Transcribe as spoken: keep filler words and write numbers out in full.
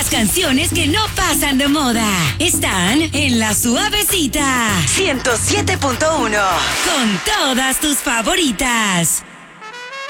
las canciones que no pasan de moda están en La Suavecita ciento siete punto uno con todas tus favoritas.